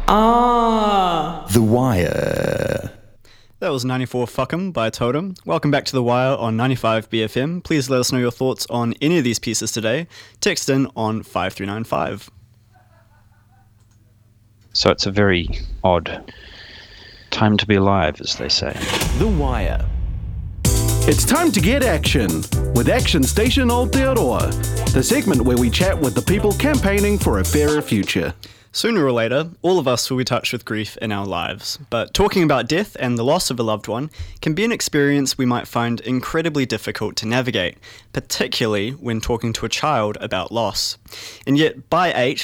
The Wire. That was 94 Fuck 'em by Totem. Welcome back to The Wire on 95 BFM. Please let us know your thoughts on any of these pieces today. Text in on 5395. So it's a very odd time to be alive, as they say. The Wire. It's time to get action with Action Station Aotearoa, the segment where we chat with the people campaigning for a fairer future. Sooner or later, all of us will be touched with grief in our lives, but talking about death and the loss of a loved one can be an experience we might find incredibly difficult to navigate, particularly when talking to a child about loss. And yet, by age,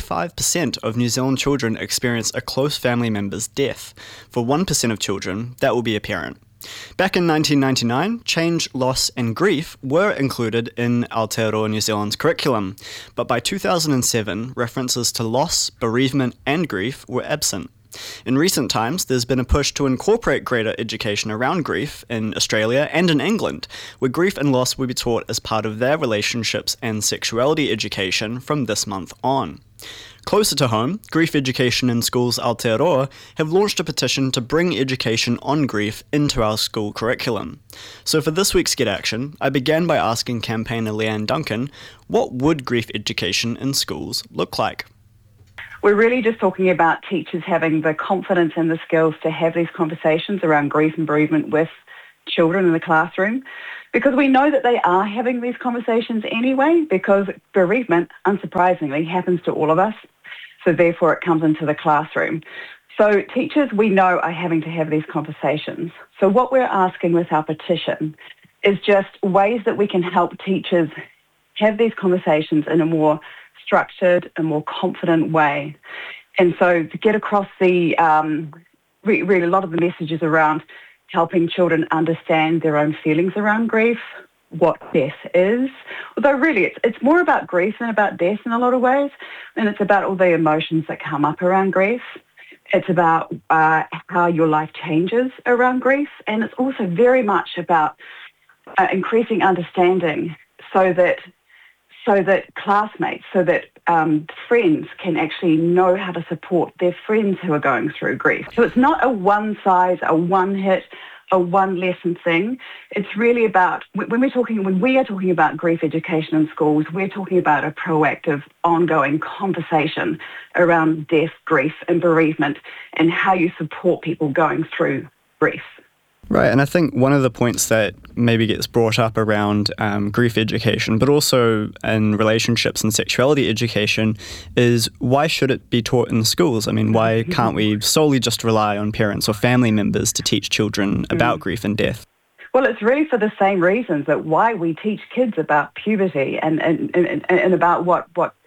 35% of New Zealand children experience a close family member's death. For 1% of children, that will be a parent. Back in 1999, change, loss and grief were included in Aotearoa New Zealand's curriculum, but by 2007, references to loss, bereavement and grief were absent. In recent times, there's been a push to incorporate greater education around grief in Australia and in England, where grief and loss will be taught as part of their relationships and sexuality education from this month on. Closer to home, Grief Education in Schools Aotearoa have launched a petition to bring education on grief into our school curriculum. So for this week's Get Action, I began by asking campaigner Leanne Duncan, what would grief education in schools look like? We're really just talking about teachers having the confidence and the skills to have these conversations around grief and bereavement with children in the classroom, because we know that they are having these conversations anyway, because bereavement, unsurprisingly, happens to all of us. So therefore it comes into the classroom. So teachers, we know, are having to have these conversations. So what we're asking with our petition is just ways that we can help teachers have these conversations in a more structured and more confident way. And so to get across the, really a lot of the messages around helping children understand their own feelings around grief, what death is. Although really it's more about grief than about death in a lot of ways, and it's about all the emotions that come up around grief. It's about how your life changes around grief, and it's also very much about increasing understanding so that classmates, so that friends can actually know how to support their friends who are going through grief. So it's not a one size, a one hit, a one lesson thing. It's really about, when we are talking about grief education in schools, we're talking about a proactive, ongoing conversation around death, grief and bereavement, and how you support people going through grief. Right, and I think one of the points that maybe gets brought up around grief education, but also in relationships and sexuality education, is why should it be taught in schools? I mean, why can't we solely just rely on parents or family members to teach children about grief and death? Well, it's really for the same reasons that why we teach kids about puberty and about what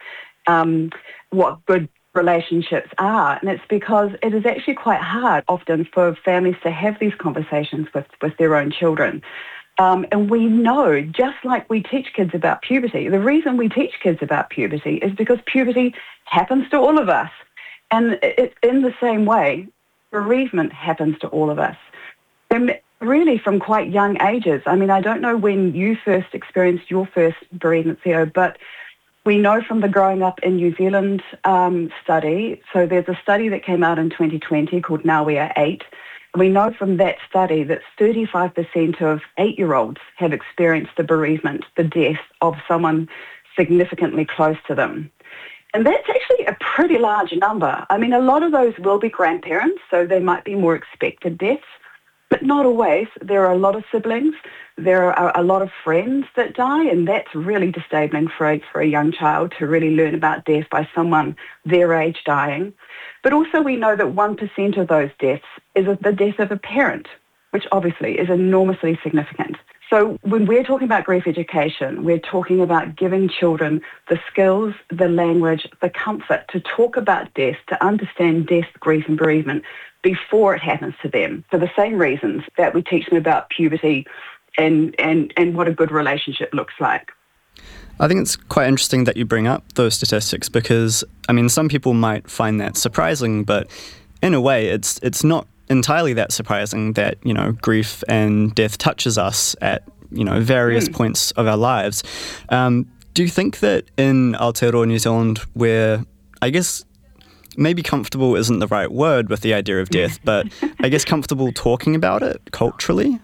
good relationships are. And it's because it is actually quite hard often for families to have these conversations with their own children. And we know, just like we teach kids about puberty, the reason we teach kids about puberty is because puberty happens to all of us. And it's in the same way, bereavement happens to all of us. And really from quite young ages. I mean, I don't know when you first experienced your first bereavement, Theo, but we know from the Growing Up in New Zealand study, so there's a study that came out in 2020 called Now We Are 8. And we know from that study that 35% of 8-year-olds have experienced the bereavement, the death of someone significantly close to them. And that's actually a pretty large number. I mean, a lot of those will be grandparents, so they might be more expected deaths, but not always. There are a lot of siblings. There are a lot of friends that die, and that's really disabling for a young child to really learn about death by someone their age dying. But also we know that 1% of those deaths is the death of a parent, which obviously is enormously significant. So when we're talking about grief education, we're talking about giving children the skills, the language, the comfort to talk about death, to understand death, grief and bereavement before it happens to them, for the same reasons that we teach them about puberty and what a good relationship looks like. I think it's quite interesting that you bring up those statistics because, I mean, some people might find that surprising, but in a way it's not entirely that surprising that, you know, grief and death touches us at, you know, various points of our lives. Do you think that in Aotearoa New Zealand, where I guess maybe comfortable isn't the right word with the idea of death, but I guess comfortable talking about it culturally?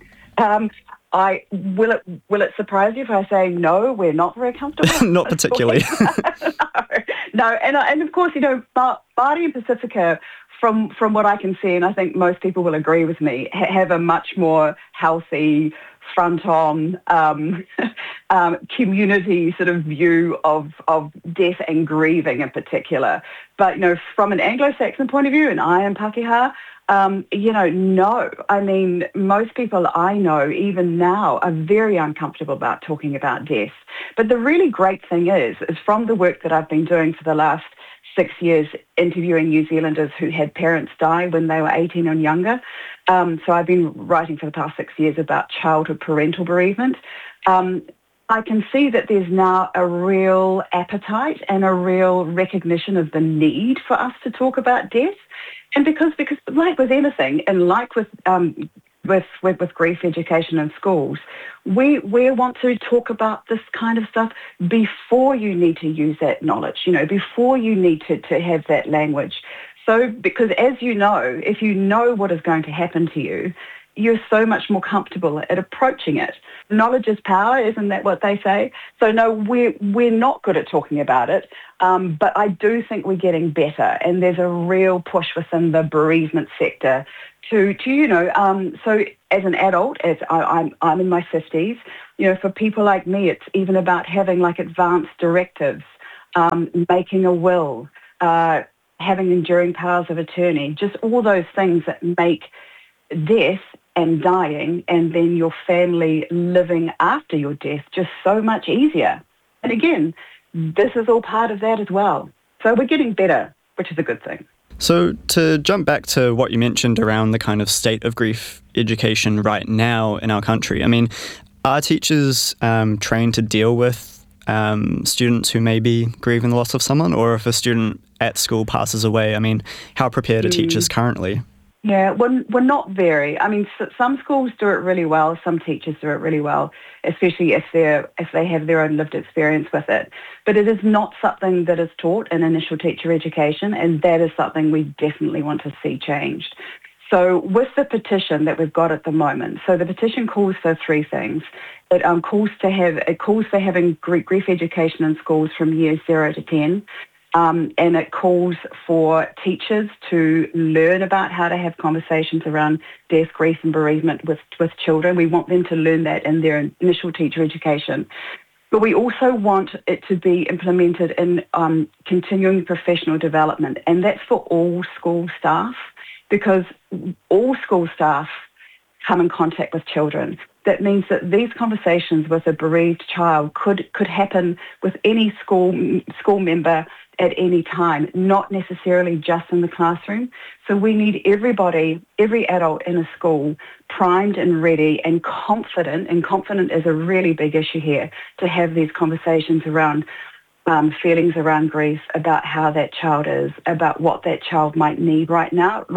Will it surprise you if I say no? We're not very comfortable. Not particularly. No, and of course, Māori and Pacifica, from what I can see, and I think most people will agree with me, have a much more healthy, front-on community sort of view of death and grieving in particular. But from an Anglo-Saxon point of view, and I am Pākehā, no. I mean, most people I know, even now, are very uncomfortable about talking about death. But the really great thing is from the work that I've been doing for the last 6 years, interviewing New Zealanders who had parents die when they were 18 and younger. So I've been writing for the past 6 years about childhood parental bereavement. I can see that there's now a real appetite and a real recognition of the need for us to talk about death. And because like with anything, and like with grief education in schools, we want to talk about this kind of stuff before you need to use that knowledge, before you need to have that language. So because as you know, if you know what is going to happen to you, you're so much more comfortable at approaching it. Knowledge is power, isn't that what they say? So no, we're not good at talking about it, but I do think we're getting better, and there's a real push within the bereavement sector to so as an adult, I'm in my 50s, for people like me, it's even about having like advanced directives, making a will, having enduring powers of attorney, just all those things that make death and dying and then your family living after your death just so much easier. And again, this is all part of that as well. So we're getting better, which is a good thing. So to jump back to what you mentioned around the kind of state of grief education right now in our country, I mean, are teachers trained to deal with students who may be grieving the loss of someone, or if a student at school passes away, I mean, how prepared are teachers currently? Yeah, we're not very. I mean, some schools do it really well. Some teachers do it really well, especially if they have their own lived experience with it. But it is not something that is taught in initial teacher education, and that is something we definitely want to see changed. So with the petition that we've got at the moment, so the petition calls for three things. It calls for having grief education in schools from years 0 to 10. And it calls for teachers to learn about how to have conversations around death, grief and bereavement with children. We want them to learn that in their initial teacher education. But we also want it to be implemented in continuing professional development, and that's for all school staff, because all school staff come in contact with children. That means that these conversations with a bereaved child could happen with any school member at any time, not necessarily just in the classroom. So we need everybody, every adult in a school, primed and ready and confident is a really big issue here, to have these conversations around feelings around grief, about how that child is, about what that child might need right now,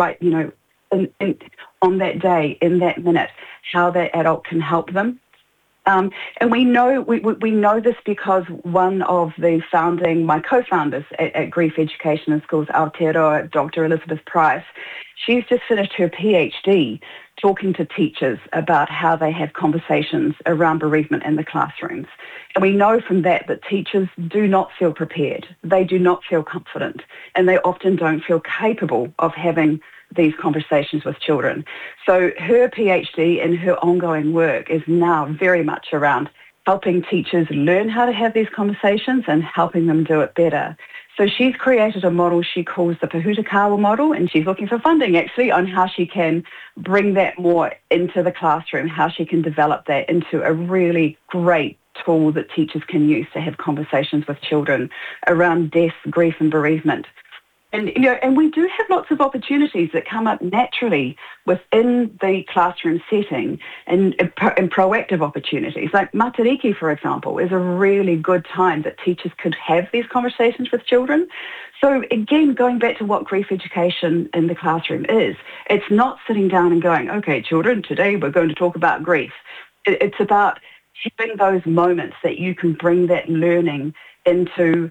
on that day, in that minute, how that adult can help them. And we know this because one of my co-founders at Grief Education in Schools, Aotearoa, Dr. Elizabeth Price, she's just finished her PhD talking to teachers about how they have conversations around bereavement in the classrooms. And we know from that teachers do not feel prepared. They do not feel confident, and they often don't feel capable of having these conversations with children. So her PhD and her ongoing work is now very much around helping teachers learn how to have these conversations and helping them do it better. So she's created a model she calls the Pahutakawa model, and she's looking for funding actually on how she can bring that more into the classroom, how she can develop that into a really great tool that teachers can use to have conversations with children around death, grief and bereavement. And we do have lots of opportunities that come up naturally within the classroom setting and proactive opportunities. Like Matariki, for example, is a really good time that teachers could have these conversations with children. So again, going back to what grief education in the classroom is, it's not sitting down and going, okay, children, today we're going to talk about grief. It's about having those moments that you can bring that learning into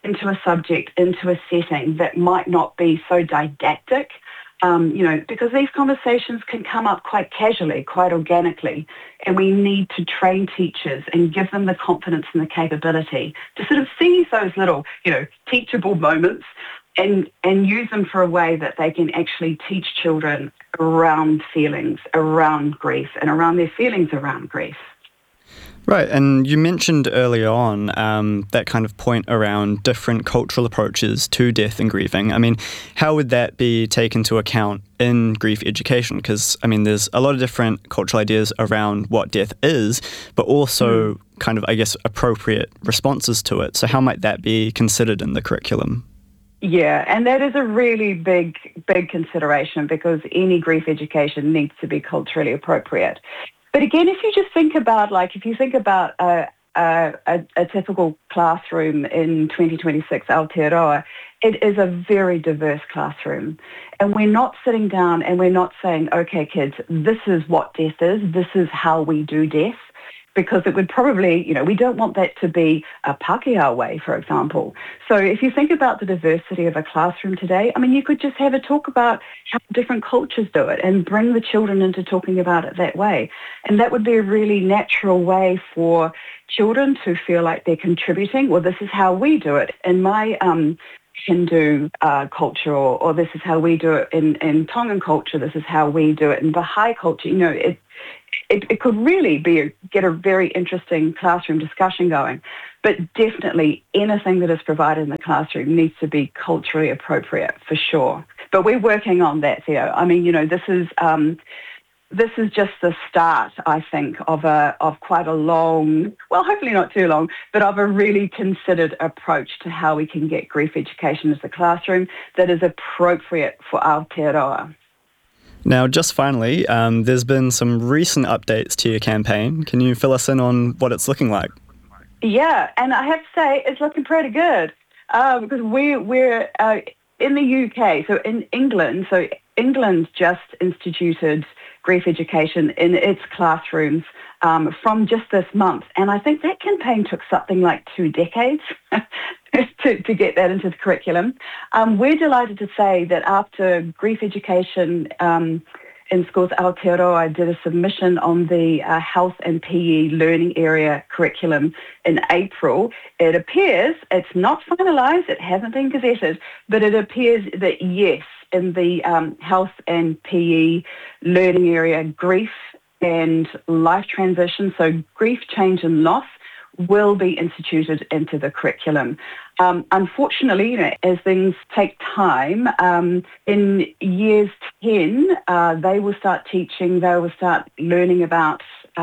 into a subject, into a setting that might not be so didactic, because these conversations can come up quite casually, quite organically, and we need to train teachers and give them the confidence and the capability to sort of seize those little, teachable moments and use them for a way that they can actually teach children around feelings, around grief, and around their feelings around grief. Right, and you mentioned earlier on that kind of point around different cultural approaches to death and grieving. I mean, how would that be taken into account in grief education? Because, there's a lot of different cultural ideas around what death is, but also kind of, appropriate responses to it. So how might that be considered in the curriculum? Yeah, and that is a really big consideration because any grief education needs to be culturally appropriate. But again, if you think about a typical classroom in 2026 Aotearoa, it is a very diverse classroom. And we're not sitting down and we're not saying, okay, kids, this is what death is, this is how we do death. Because it would probably, we don't want that to be a Pākehā way, for example. So if you think about the diversity of a classroom today, you could just have a talk about how different cultures do it and bring the children into talking about it that way. And that would be a really natural way for children to feel like they're contributing. Well, this is how we do it in my Hindu culture, or this is how we do it in Tongan culture, this is how we do it in Baha'i culture. It could really get a very interesting classroom discussion going, but definitely anything that is provided in the classroom needs to be culturally appropriate for sure. But we're working on that, Theo. This is just the start, I think, of quite a long, well, hopefully not too long, but of a really considered approach to how we can get grief education as a classroom that is appropriate for Aotearoa. Now, just finally, there's been some recent updates to your campaign. Can you fill us in on what it's looking like? Yeah, and I have to say it's looking pretty good because we're in the UK, so in England. So England just instituted grief education in its classrooms from just this month. And I think that campaign took something like 2 decades to get that into the curriculum. We're delighted to say that after grief education in schools, Aotearoa did a submission on the health and PE learning area curriculum in April. It appears, it's not finalised, it hasn't been gazetted, but it appears that yes, in the health and PE learning area, grief and life transition, so grief, change and loss, will be instituted into the curriculum. Unfortunately, as things take time, in years 10, they will start learning about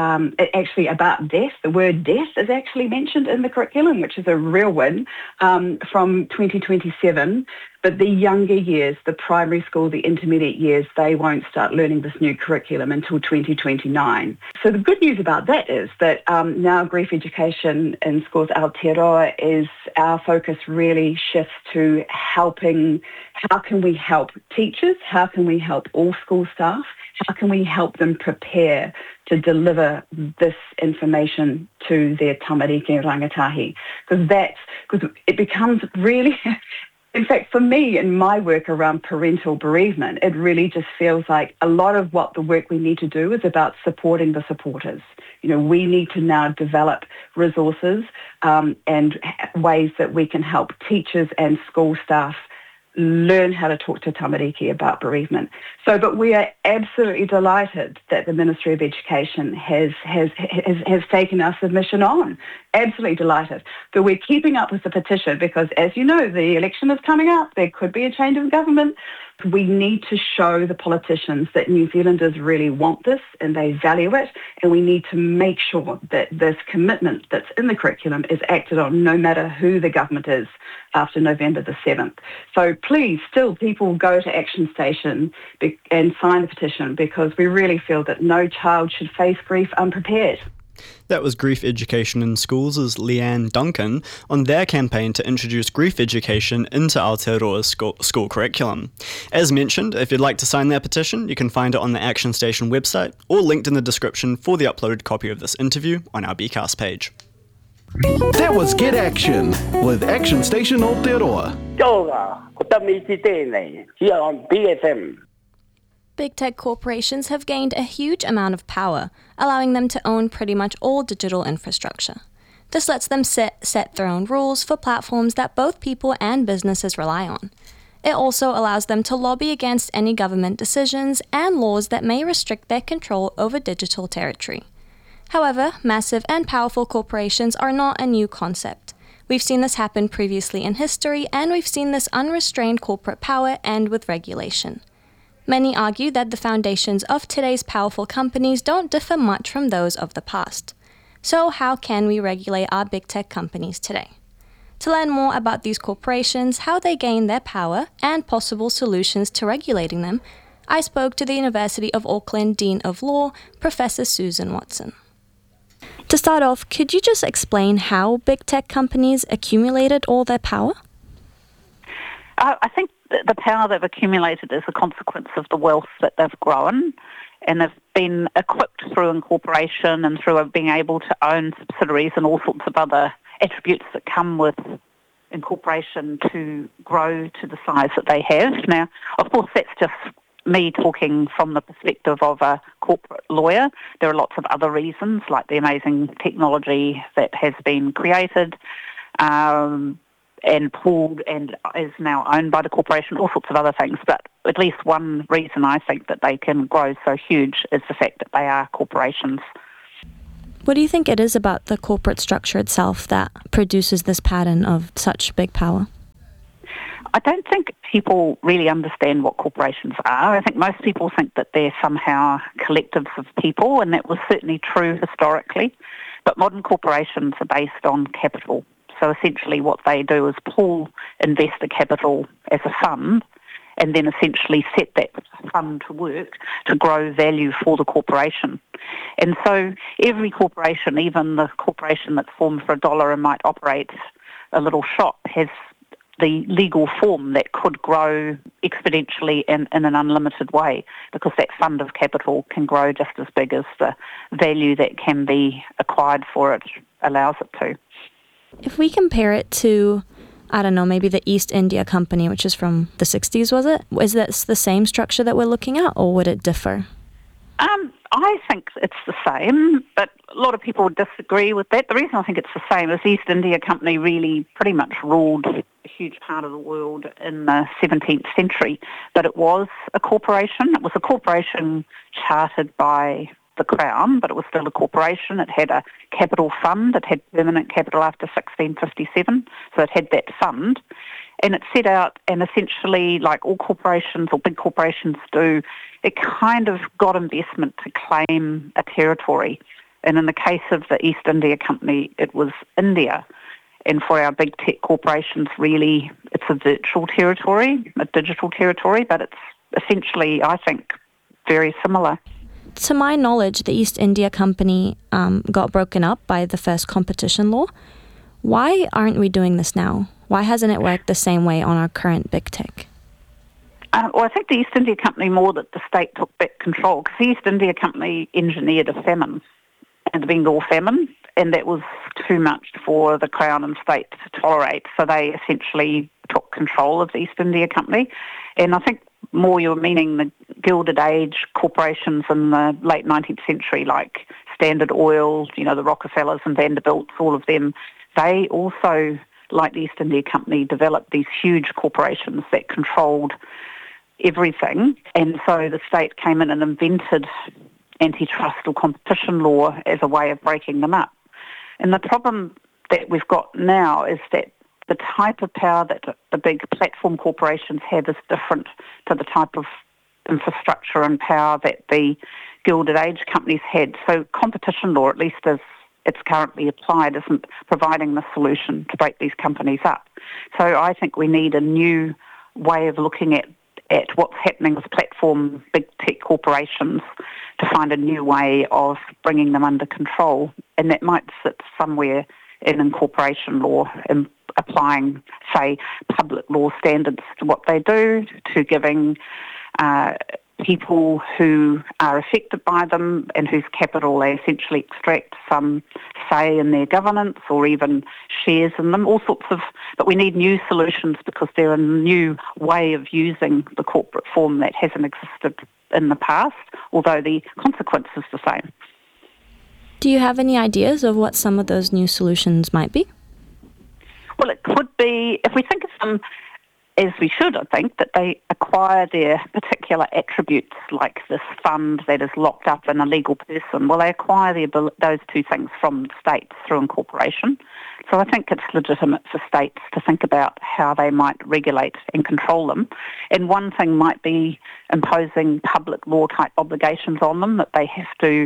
about death. The word death is actually mentioned in the curriculum, which is a real win from 2027. But the younger years, the primary school, the intermediate years, they won't start learning this new curriculum until 2029. So the good news about that is that now grief education in schools Aotearoa is our focus really shifts to how can we help teachers, how can we help all school staff, how can we help them prepare to deliver this information to their tamariki and rangatahi? Because it becomes really... In fact, for me, in my work around parental bereavement, it really just feels like a lot of what the work we need to do is about supporting the supporters. We need to now develop resources and ways that we can help teachers and school staff learn how to talk to tamariki about bereavement. But we are absolutely delighted that the Ministry of Education has taken our submission on. Absolutely delighted. But we're keeping up with the petition because, as you know, the election is coming up. There could be a change of government. We need to show the politicians that New Zealanders really want this and they value it, and we need to make sure that this commitment that's in the curriculum is acted on no matter who the government is after November the 7th. So please, still people go to Action Station and sign the petition because we really feel that no child should face grief unprepared. That was Grief Education in Schools' Leanne Duncan on their campaign to introduce grief education into Aotearoa's school curriculum. As mentioned, if you'd like to sign their petition, you can find it on the Action Station website or linked in the description for the uploaded copy of this interview on our Bcast page. That was Get Action with Action Station Aotearoa. Kia ko tamiti tēnei, here on BFM. Big tech corporations have gained a huge amount of power, allowing them to own pretty much all digital infrastructure. This lets them set their own rules for platforms that both people and businesses rely on. It also allows them to lobby against any government decisions and laws that may restrict their control over digital territory. However, massive and powerful corporations are not a new concept. We've seen this happen previously in history, and we've seen this unrestrained corporate power end with regulation. Many argue that the foundations of today's powerful companies don't differ much from those of the past. So how can we regulate our big tech companies today? To learn more about these corporations, how they gain their power, and possible solutions to regulating them, I spoke to the University of Auckland Dean of Law, Professor Susan Watson. To start off, could you just explain how big tech companies accumulated all their power? I think the power they've accumulated is a consequence of the wealth that they've grown, and they've been equipped through incorporation and through being able to own subsidiaries and all sorts of other attributes that come with incorporation to grow to the size that they have. Now, of course, that's just me talking from the perspective of a corporate lawyer. There are lots of other reasons, like the amazing technology that has been created and pooled and is now owned by the corporation, all sorts of other things. But at least one reason I think that they can grow so huge is the fact that they are corporations. What do you think it is about the corporate structure itself that produces this pattern of such big power? I don't think people really understand what corporations are. I think most people think that they're somehow collectives of people, and that was certainly true historically. But modern corporations are based on capital. So essentially what they do is pool investor capital as a fund and then essentially set that fund to work to grow value for the corporation. And so every corporation, even the corporation that's formed for $1 and might operate a little shop, has the legal form that could grow exponentially in an unlimited way, because that fund of capital can grow just as big as the value that can be acquired for it allows it to. If we compare it to, I don't know, maybe the East India Company, which is from the 60s, was it? Is that the same structure that we're looking at, or would it differ? I think it's the same, but a lot of people disagree with that. The reason I think it's the same is the East India Company really pretty much ruled a huge part of the world in the 17th century, but it was a corporation. It was a corporation chartered by the Crown, but it was still a corporation. It had a capital fund. It had permanent capital after 1657, so it had that fund. And it set out, and essentially, like all corporations or big corporations do, it kind of got investment to claim a territory. And in the case of the East India Company, it was India. And for our big tech corporations, really, it's a virtual territory, a digital territory, but it's essentially, I think, very similar. To my knowledge, the East India Company got broken up by the first competition law. Why aren't we doing this now? Why hasn't it worked the same way on our current big tech? Well, I think the East India Company more that the state took back control, because the East India Company engineered a famine, the Bengal famine, and that was too much for the Crown and state to tolerate. So they essentially took control of the East India Company. And I think more you're meaning the Gilded Age corporations in the late 19th century, like Standard Oil, you know, the Rockefellers and Vanderbilts, all of them. They also, like the East India Company, developed these huge corporations that controlled everything. And so the state came in and invented antitrust or competition law as a way of breaking them up. And the problem that we've got now is that the type of power that the big platform corporations have is different to the type of infrastructure and power that the Gilded Age companies had. So competition law, at least as it's currently applied, isn't providing the solution to break these companies up. So I think we need a new way of looking at what's happening with platform big tech corporations to find a new way of bringing them under control. And that might sit somewhere in incorporation law and applying, say, public law standards to what they do, to giving people who are affected by them and whose capital they essentially extract some say in their governance or even shares in them, all sorts of... But we need new solutions because they're a new way of using the corporate form that hasn't existed in the past, although the consequence is the same. Do you have any ideas of what some of those new solutions might be? Well, it could be, if we think of them as we should, I think, that they acquire their particular attributes, like this fund that is locked up in a legal person. Well, they acquire those two things from states through incorporation. So I think it's legitimate for states to think about how they might regulate and control them. And one thing might be imposing public law type obligations on them, that they have to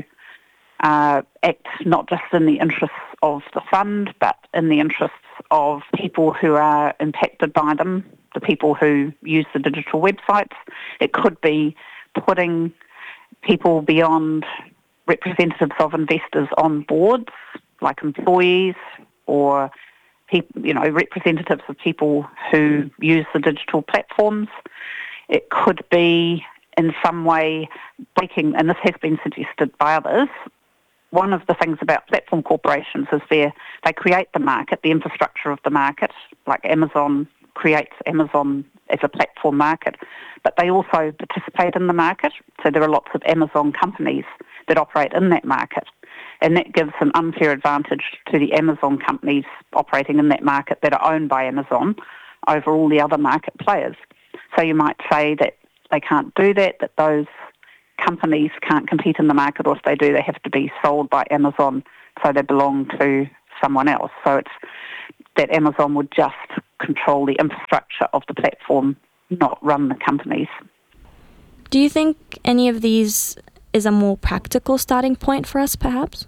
act not just in the interests of the fund, but in the interests of people who are impacted by them, the people who use the digital websites. It could be putting people beyond representatives of investors on boards, like employees or representatives of people who use the digital platforms. It could be in some way breaking, and this has been suggested by others, one of the things about platform corporations is they create the market, the infrastructure of the market, like Amazon creates Amazon as a platform market, but they also participate in the market. So there are lots of Amazon companies that operate in that market, and that gives an unfair advantage to the Amazon companies operating in that market that are owned by Amazon over all the other market players. So you might say that they can't do that, that those companies can't compete in the market, or if they do, they have to be sold by Amazon, so they belong to someone else. So it's that Amazon would just control the infrastructure of the platform, not run the companies. Do you think any of these is a more practical starting point for us, perhaps?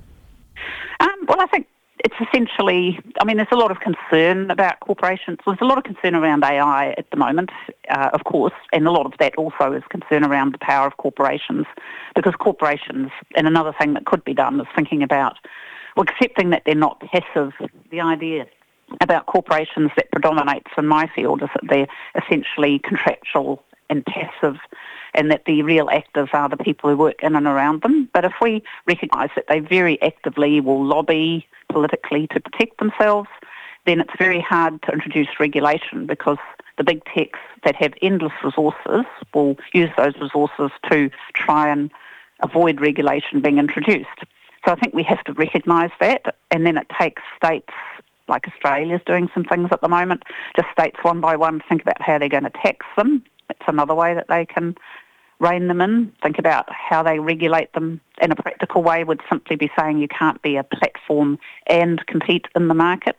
Well, I think it's essentially, there's a lot of concern about corporations. There's a lot of concern around AI at the moment, of course, and a lot of that also is concern around the power of corporations, because corporations, and another thing that could be done is thinking about, accepting that they're not passive. The idea about corporations that predominates in my field is that they're essentially contractual and passive, and that the real actors are the people who work in and around them. But if we recognise that they very actively will lobby politically to protect themselves, then it's very hard to introduce regulation, because the big techs that have endless resources will use those resources to try and avoid regulation being introduced. So I think we have to recognise that, and then it takes states, like Australia's doing some things at the moment, just states one by one think about how they're going to tax them. It's another way that they can rein them in. Think about how they regulate them in a practical way would simply be saying you can't be a platform and compete in the market.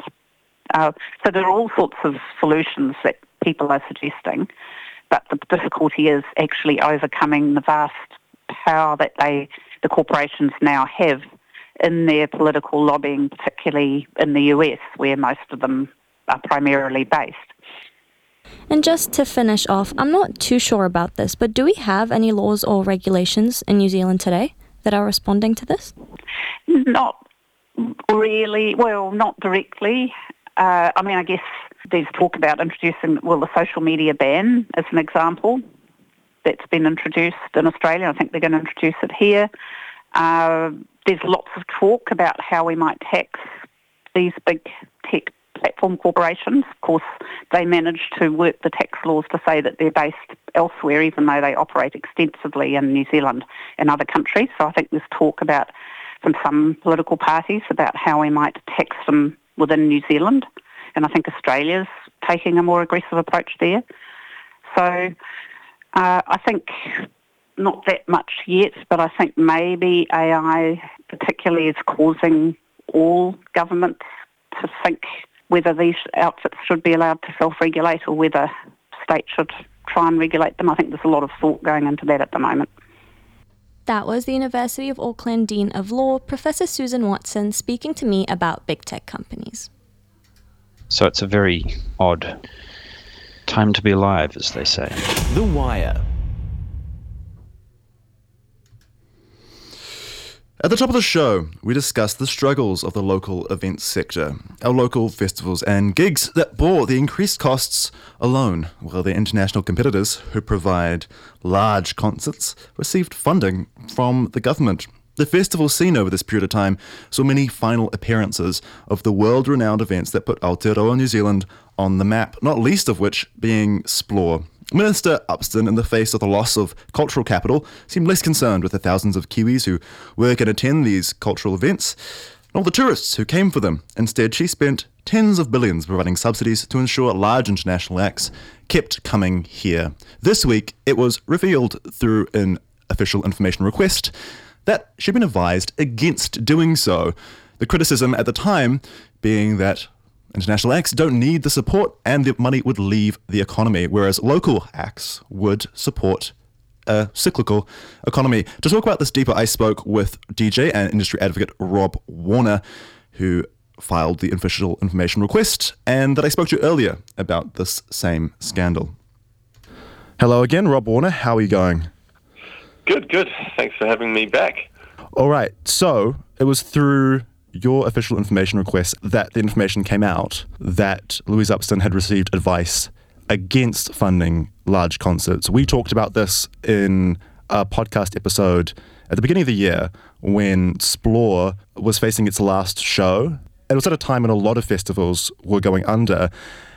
So there are all sorts of solutions that people are suggesting, but the difficulty is actually overcoming the vast power that the corporations now have in their political lobbying, particularly in the US, where most of them are primarily based. And just to finish off, I'm not too sure about this, but do we have any laws or regulations in New Zealand today that are responding to this? Not really. Well, not directly. I guess there's talk about introducing, the social media ban as an example that's been introduced in Australia. I think they're going to introduce it here. There's lots of talk about how we might tax these big tech platform corporations. Of course, they manage to work the tax laws to say that they're based elsewhere, even though they operate extensively in New Zealand and other countries. So I think there's talk about from some political parties about how we might tax them within New Zealand. And I think Australia's taking a more aggressive approach there. So I think not that much yet, but I think maybe AI particularly is causing all governments to think whether these outfits should be allowed to self-regulate or whether states should try and regulate them. I think there's a lot of thought going into that at the moment. That was the University of Auckland Dean of Law, Professor Susan Watson, speaking to me about big tech companies. So it's a very odd time to be alive, as they say. The Wire. At the top of the show, we discuss the struggles of the local events sector, our local festivals and gigs that bore the increased costs alone, while their international competitors, who provide large concerts, received funding from the government. The festival scene over this period of time saw many final appearances of the world-renowned events that put Aotearoa New Zealand on the map, not least of which being Splore. Minister Upston, in the face of the loss of cultural capital, seemed less concerned with the thousands of Kiwis who work and attend these cultural events, nor the tourists who came for them. Instead, she spent tens of billions providing subsidies to ensure large international acts kept coming here. This week, it was revealed through an official information request that she'd been advised against doing so. The criticism at the time being that international acts don't need the support and the money would leave the economy, whereas local acts would support a cyclical economy. To talk about this deeper, I spoke with DJ and industry advocate Rob Warner, who filed the official information request and that I spoke to earlier about this same scandal. Hello again, Rob Warner. How are you going? Good. Thanks for having me back. All right. So it was through your official information request that the information came out that Louise Upston had received advice against funding large concerts. We talked about this in a podcast episode at the beginning of the year when Splore was facing its last show. It was at a time when a lot of festivals were going under,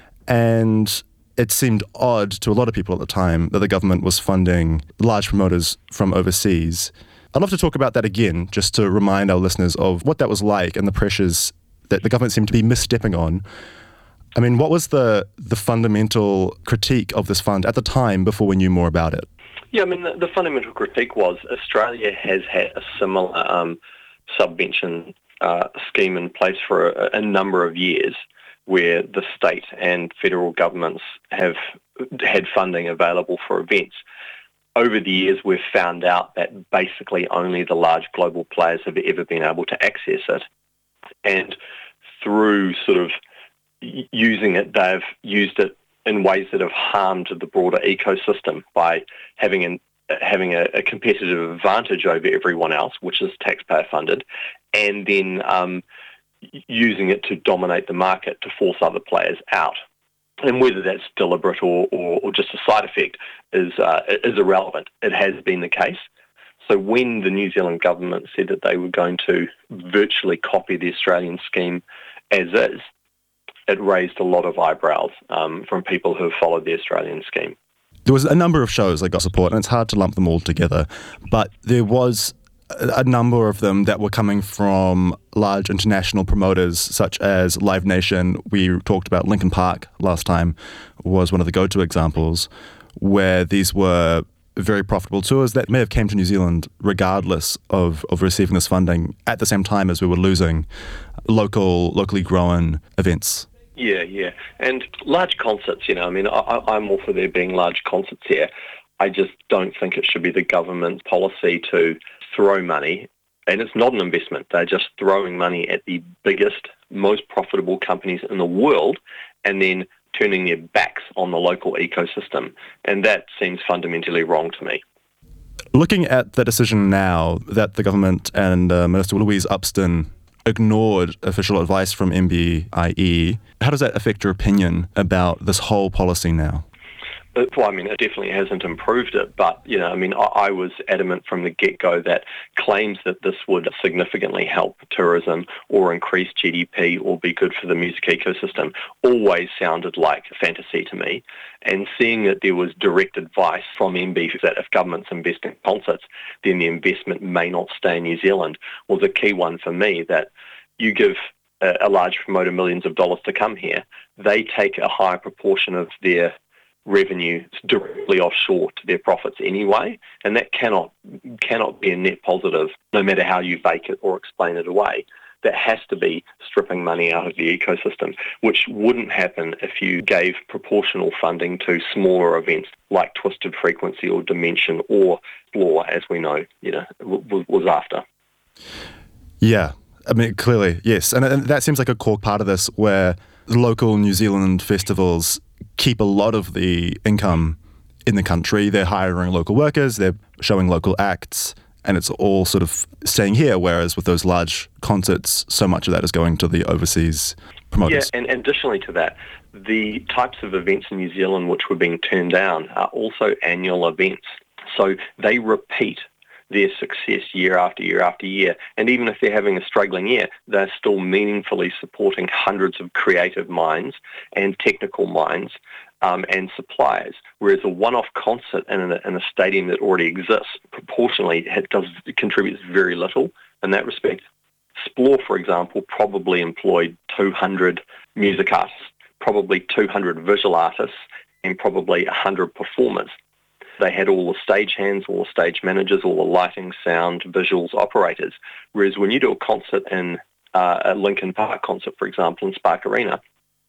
and it seemed odd to a lot of people at the time that the government was funding large promoters from overseas. I'd love to talk about that again, just to remind our listeners of what that was like and the pressures that the government seemed to be misstepping on. I mean, what was the fundamental critique of this fund at the time before we knew more about it? Yeah, I mean, the fundamental critique was Australia has had a similar subvention scheme in place for a number of years where the state and federal governments have had funding available for events. Over the years, we've found out that basically only the large global players have ever been able to access it. And through sort of using it, they've used it in ways that have harmed the broader ecosystem by having a competitive advantage over everyone else, which is taxpayer funded, and then using it to dominate the market to force other players out. And whether that's deliberate or just a side effect is irrelevant. It has been the case. So when the New Zealand government said that they were going to virtually copy the Australian scheme as is, it raised a lot of eyebrows from people who have followed the Australian scheme. There was a number of shows that got support, and it's hard to lump them all together, but there was a number of them that were coming from large international promoters such as Live Nation. We talked about Linkin Park last time was one of the go-to examples where these were very profitable tours that may have came to New Zealand regardless of receiving this funding at the same time as we were losing locally grown events. Yeah. And large concerts, I'm all for there being large concerts here. I just don't think it should be the government's policy to throw money, and it's not an investment. They're just throwing money at the biggest, most profitable companies in the world and then turning their backs on the local ecosystem. And that seems fundamentally wrong to me. Looking at the decision now that the government and Minister Louise Upston ignored official advice from MBIE, how does that affect your opinion about this whole policy now? Well, it definitely hasn't improved it, but, I was adamant from the get-go that claims that this would significantly help tourism or increase GDP or be good for the music ecosystem always sounded like fantasy to me. And seeing that there was direct advice from MB that if governments invest in concerts, then the investment may not stay in New Zealand was a key one for me, that you give a large promoter millions of dollars to come here, they take a higher proportion of their revenue directly offshore to their profits anyway, and that cannot be a net positive, no matter how you bake it or explain it away. That has to be stripping money out of the ecosystem, which wouldn't happen if you gave proportional funding to smaller events like Twisted Frequency or Dimension or Splore, as we know, was after. Yeah, clearly, yes. And that seems like a core part of this, where local New Zealand festivals keep a lot of the income in the country. They're hiring local workers, they're showing local acts, and it's all sort of staying here, whereas with those large concerts, so much of that is going to the overseas promoters. Yeah, and additionally to that, the types of events in New Zealand which were being turned down are also annual events. So they repeat their success year after year after year. And even if they're having a struggling year, they're still meaningfully supporting hundreds of creative minds and technical minds and suppliers. Whereas a one-off concert in a stadium that already exists, proportionally, it contributes very little in that respect. Splore, for example, probably employed 200 music artists, probably 200 visual artists, and probably 100 performers. They had all the stage hands, all the stage managers, all the lighting, sound, visuals, operators. Whereas when you do a concert in a Linkin Park concert, for example, in Spark Arena,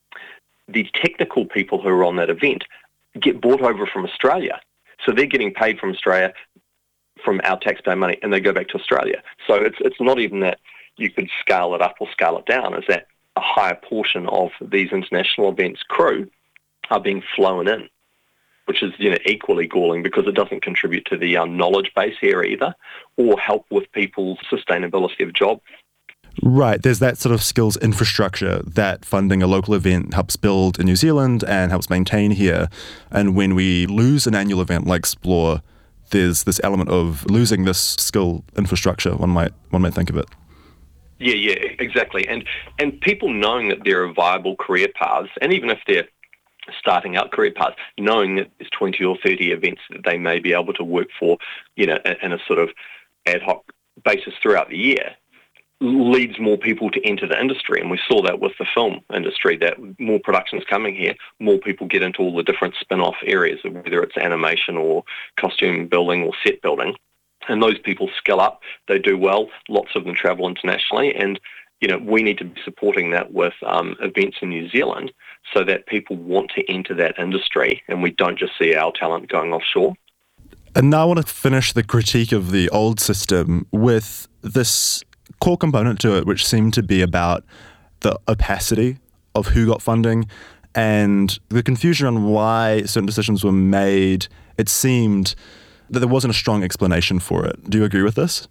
the technical people who are on that event get brought over from Australia. So they're getting paid from Australia, from our taxpayer money, and they go back to Australia. So it's not even that you could scale it up or scale it down. It's that a higher portion of these international events crew are being flown in, which is equally galling because it doesn't contribute to the knowledge base here either, or help with people's sustainability of job. Right, there's that sort of skills infrastructure that funding a local event helps build in New Zealand and helps maintain here. And when we lose an annual event like Splore, there's this element of losing this skill infrastructure, one might think of it. Yeah, exactly. And people knowing that there are viable career paths, and even if they're starting out career paths, knowing that there's 20 or 30 events that they may be able to work for, in a sort of ad hoc basis throughout the year, leads more people to enter the industry. And we saw that with the film industry, that more productions coming here, more people get into all the different spin-off areas, whether it's animation or costume building or set building. And those people skill up, they do well, lots of them travel internationally, and we need to be supporting that with events in New Zealand so that people want to enter that industry and we don't just see our talent going offshore. And now I want to finish the critique of the old system with this core component to it, which seemed to be about the opacity of who got funding and the confusion on why certain decisions were made. It seemed that there wasn't a strong explanation for it. Do you agree with this?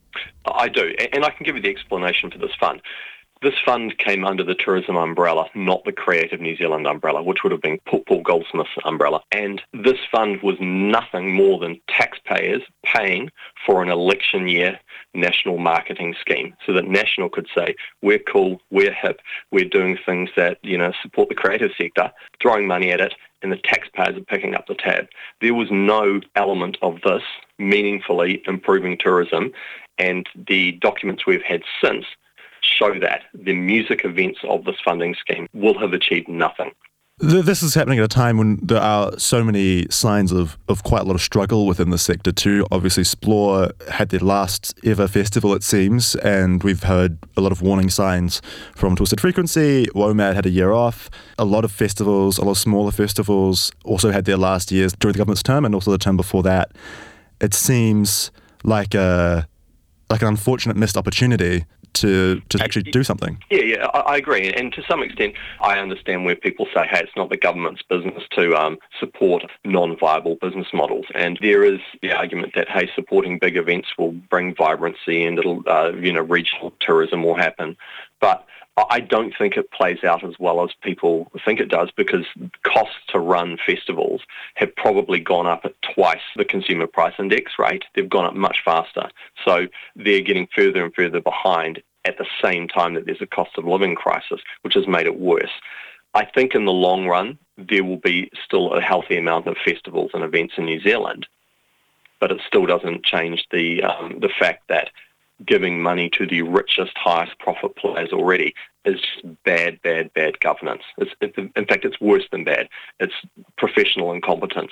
I do, and I can give you the explanation for this fund. This fund came under the tourism umbrella, not the Creative New Zealand umbrella, which would have been Paul Goldsmith's umbrella. And this fund was nothing more than taxpayers paying for an election year national marketing scheme so that National could say, we're cool, we're hip, we're doing things that, support the creative sector, throwing money at it, and the taxpayers are picking up the tab. There was no element of this meaningfully improving tourism, and the documents we've had since show that the music events of this funding scheme will have achieved nothing. This is happening at a time when there are so many signs of quite a lot of struggle within the sector too. Obviously, Splore had their last ever festival, it seems, and we've heard a lot of warning signs from Twisted Frequency. WOMAD had a year off. A lot of festivals, a lot of smaller festivals also had their last years during the government's term and also the term before that. It seems like an unfortunate missed opportunity to actually do something. Yeah, I agree. And to some extent, I understand where people say, hey, it's not the government's business to support non-viable business models. And there is the argument that, hey, supporting big events will bring vibrancy and it'll, regional tourism will happen. But I don't think it plays out as well as people think it does because costs to run festivals have probably gone up at twice the consumer price index rate. They've gone up much faster. So they're getting further and further behind at the same time that there's a cost of living crisis, which has made it worse. I think in the long run, there will be still a healthy amount of festivals and events in New Zealand, but it still doesn't change the fact that giving money to the richest, highest profit players already is just bad governance. In fact, it's worse than bad. It's professional incompetence.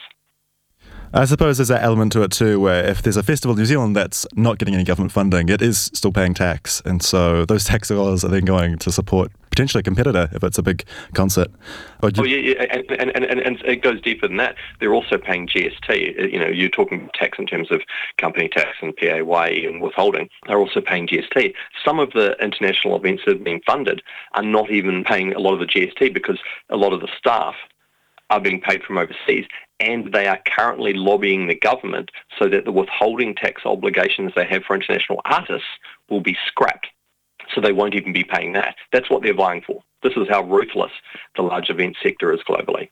I suppose there's that element to it too, where if there's a festival in New Zealand that's not getting any government funding, it is still paying tax. And so those tax dollars are then going to support potentially a competitor if it's a big concert. And it goes deeper than that. They're also paying GST. You're talking tax in terms of company tax and PAYE and withholding. They're also paying GST. Some of the international events that have been funded are not even paying a lot of the GST because a lot of the staff are being paid from overseas, and they are currently lobbying the government so that the withholding tax obligations they have for international artists will be scrapped. So they won't even be paying that. That's what they're vying for. This is how ruthless the large event sector is globally.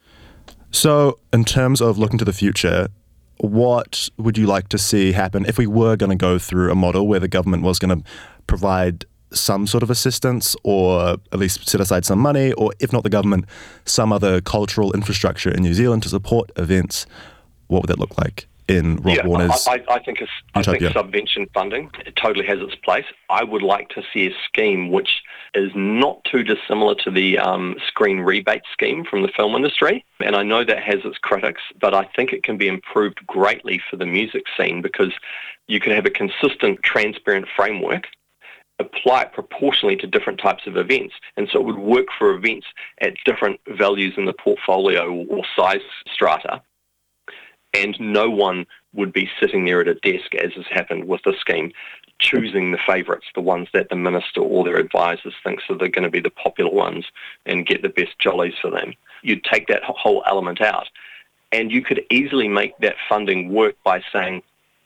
So, in terms of looking to the future, what would you like to see happen if we were going to go through a model where the government was going to provide some sort of assistance, or at least set aside some money, or if not the government, some other cultural infrastructure in New Zealand to support events? What would that look like in Rob Warner's I think subvention funding, it totally has its place. I would like to see a scheme which is not too dissimilar to the screen rebate scheme from the film industry. And I know that has its critics, but I think it can be improved greatly for the music scene, because you can have a consistent, transparent framework, apply it proportionally to different types of events. And so it would work for events at different values in the portfolio or size strata. And no one would be sitting there at a desk, as has happened with the scheme, choosing the favourites, the ones that the minister or their advisors thinks are going to be the popular ones and get the best jollies for them. You'd take that whole element out. And you could easily make that funding work by saying,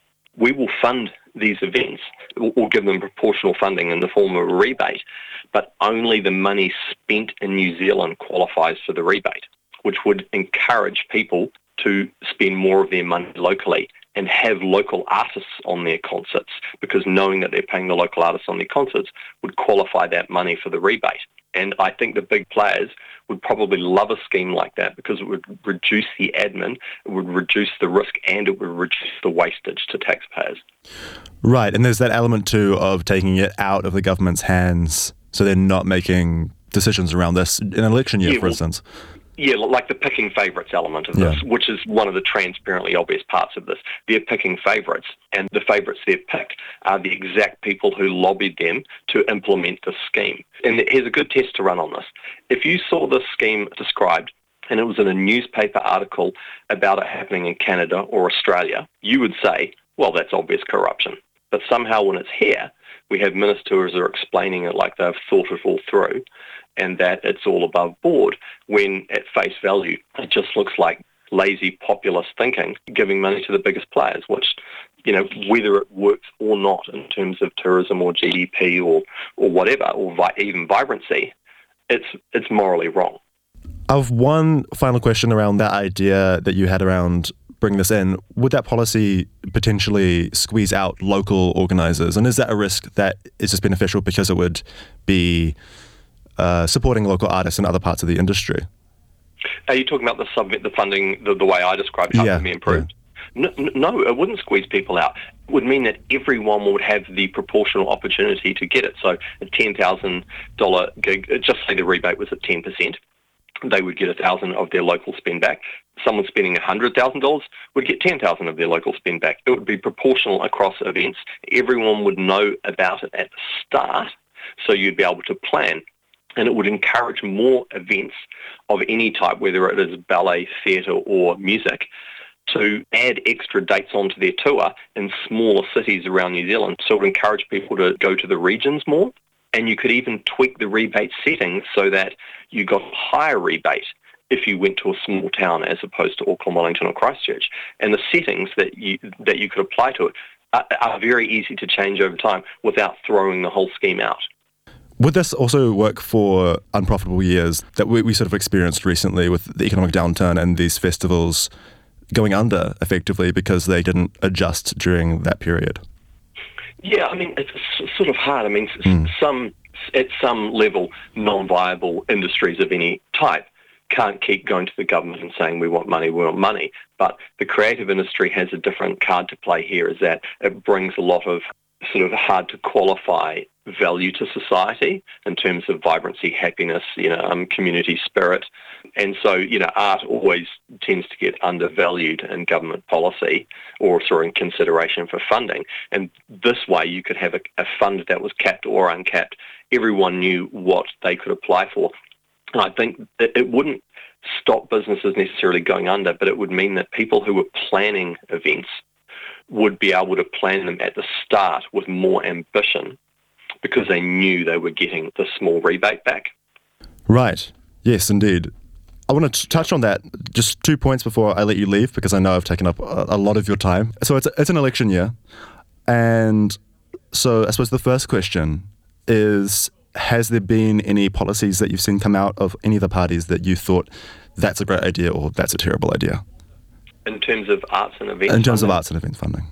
we will fund these events or give them proportional funding in the form of a rebate, but only the money spent in New Zealand qualifies for the rebate, which would encourage people to spend more of their money locally and have local artists on their concerts, because knowing that they're paying the local artists on their concerts would qualify that money for the rebate. And I think the big players would probably love a scheme like that, because it would reduce the admin, it would reduce the risk, and it would reduce the wastage to taxpayers. Right, and there's that element too of taking it out of the government's hands, so they're not making decisions around this in an election year, for instance. Yeah, like the picking favourites element of this, which is one of the transparently obvious parts of this. They're picking favourites, and the favourites they've picked are the exact people who lobbied them to implement the scheme. And here's a good test to run on this. If you saw this scheme described, and it was in a newspaper article about it happening in Canada or Australia, you would say, well, that's obvious corruption. But somehow when it's here, we have ministers who are explaining it like they've thought it all through, and that it's all above board, when at face value it just looks like lazy populist thinking, giving money to the biggest players, which, you know, whether it works or not in terms of tourism or GDP or whatever, or even vibrancy, it's morally wrong. I've one final question around that idea that you had around bringing this in. Would that policy potentially squeeze out local organisers? And is that a risk that is just beneficial because it would be supporting local artists in other parts of the industry? Are you talking about the funding, the way I described how it can be improved? Yeah. No, it wouldn't squeeze people out. It would mean that everyone would have the proportional opportunity to get it. So a $10,000 gig, just say the rebate was at 10%, they would get $1,000 of their local spend back. Someone spending $100,000 would get $10,000 of their local spend back. It would be proportional across events. Everyone would know about it at the start, so you'd be able to plan. And it would encourage more events of any type, whether it is ballet, theatre or music, to add extra dates onto their tour in smaller cities around New Zealand. So it would encourage people to go to the regions more. And you could even tweak the rebate settings so that you got a higher rebate if you went to a small town as opposed to Auckland, Wellington or Christchurch. And the settings that you could apply to it are very easy to change over time without throwing the whole scheme out. Would this also work for unprofitable years that we sort of experienced recently with the economic downturn and these festivals going under effectively because they didn't adjust during that period? Yeah, I mean, it's sort of hard. I mean, at some level, non-viable industries of any type can't keep going to the government and saying, we want money. But the creative industry has a different card to play here, is that it brings a lot of sort of hard to qualify value to society in terms of vibrancy, happiness, community spirit. And so, art always tends to get undervalued in government policy or in consideration for funding. And this way you could have a fund that was capped or uncapped. Everyone knew what they could apply for. And I think it wouldn't stop businesses necessarily going under, but it would mean that people who were planning events would be able to plan them at the start with more ambition because they knew they were getting the small rebate back. Right. Yes, indeed. I want to touch on that. Just 2 points before I let you leave, because I know I've taken up a lot of your time. So it's an election year. And so I suppose the first question is, has there been any policies that you've seen come out of any of the parties that you thought that's a great idea or that's a terrible idea? In terms of arts and events? In terms of arts and events funding.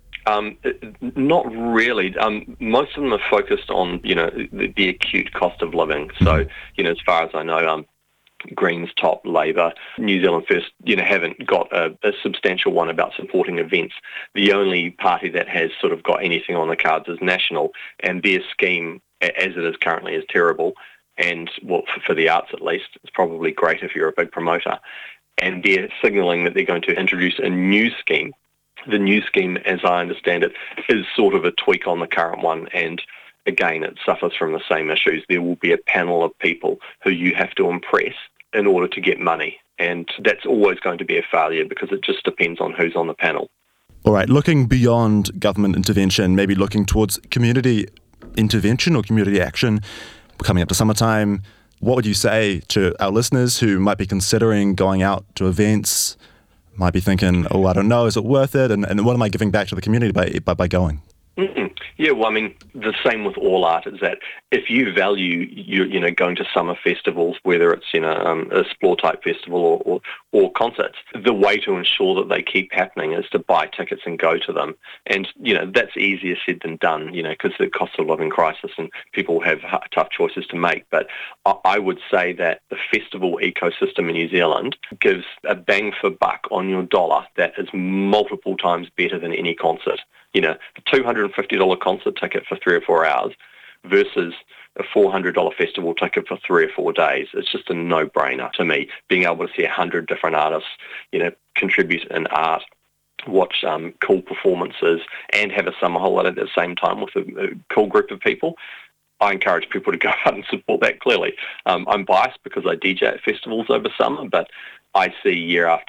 Not really. Most of them are focused on, the acute cost of living. So, as far as I know, Greens top, Labour, New Zealand First, haven't got a substantial one about supporting events. The only party that has sort of got anything on the cards is National, and their scheme, as it is currently, is terrible. And, well, for the arts at least, it's probably great if you're a big promoter. And they're signalling that they're going to introduce a new scheme. The new scheme, as I understand it, is sort of a tweak on the current one, and again, it suffers from the same issues. There will be a panel of people who you have to impress in order to get money, and that's always going to be a failure because it just depends on who's on the panel. All right, looking beyond government intervention, maybe looking towards community intervention or community action, coming up to summertime, what would you say to our listeners who might be considering going out to events, might be thinking, oh, I don't know, is it worth it? And what am I giving back to the community by going? Mm-hmm. Yeah, well, I mean, the same with all art is that if you value going to summer festivals, whether it's a Explore type festival or concerts, the way to ensure that they keep happening is to buy tickets and go to them. And that's easier said than done, because the cost of living crisis and people have tough choices to make. But I would say that the festival ecosystem in New Zealand gives a bang for buck on your dollar that is multiple times better than any concert. The $250 concert ticket for 3 or 4 hours versus a $400 festival ticket for 3 or 4 days. It's just a no-brainer to me. Being able to see 100 different artists, contribute in art, watch cool performances, and have a summer holiday at the same time with a cool group of people. I encourage people to go out and support that, clearly. I'm biased because I DJ at festivals over summer, but I see year after